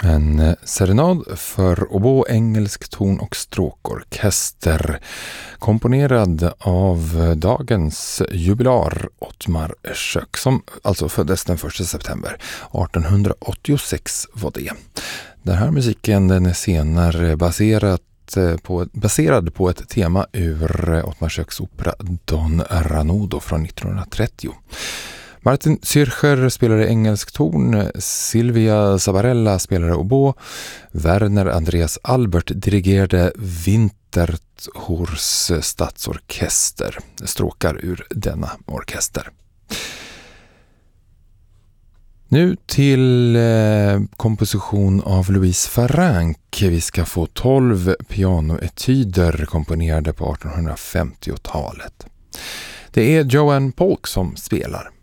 En serenad för oboe, engelsk ton- och stråkorkester komponerad av dagens jubilar Ottmar Schoeck, som alltså föddes den 1 september 1886 var det. Den här musiken den är senare baserad på ett tema ur Ottmar Schoecks opera Don Ranudo från 1930. Martin Zürcher spelade engelsk torn, Silvia Zabarella spelade oboe, Werner Andreas Albert dirigerade Winterthurs stadsorkester, stråkar ur denna orkester. Nu till komposition av Louise Farrenc. Vi ska få 12 pianoetyder komponerade på 1850-talet. Det är Joanne Polk som spelar.